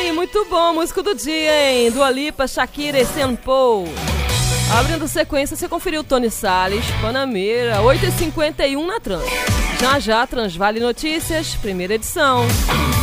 Aí, muito bom, músico do dia, hein? Dua Lipa, Shakira e Sean Paul. Abrindo sequência, você conferiu Tony Salles, Panameira, 8h51 na Trans. Já já, Transvale Notícias, primeira edição.